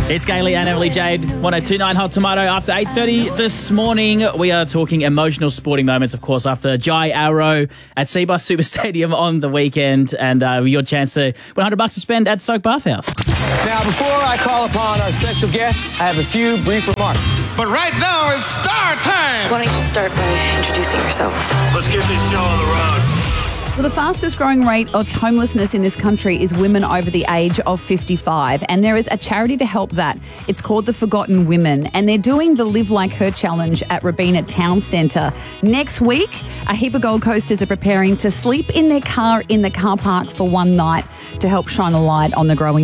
It's Gailey and Emily Jade, 102.9 Hot Tomato. After 8:30 this morning, we are talking emotional sporting moments, of course, after Jai Arrow at Cbus Super Stadium on the weekend, and your chance to win $100 to spend at Soak Bathhouse. Now, before I call upon our special guest, I have a few brief remarks. But right now it's star time. Why don't you start by introducing yourselves? Let's get this show on the road. Well, the fastest growing rate of homelessness in this country is women over the age of 55. And there is a charity to help that. It's called the Forgotten Women. And they're doing the Live Like Her Challenge at Robina Town Centre. Next week, a heap of Gold Coasters are preparing to sleep in their car in the car park for one night to help shine a light on the growing